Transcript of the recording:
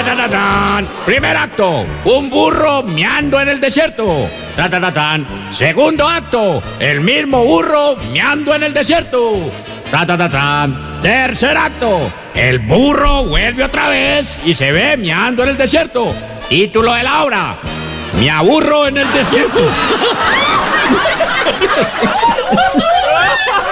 Taratatán. Primer acto, un burro meando en el desierto. Taratatán. Segundo acto, el mismo burro meando en el desierto. Taratatán. Tercer acto, el burro vuelve otra vez y se ve meando en el desierto. Título de la obra: Me aburro en el desierto.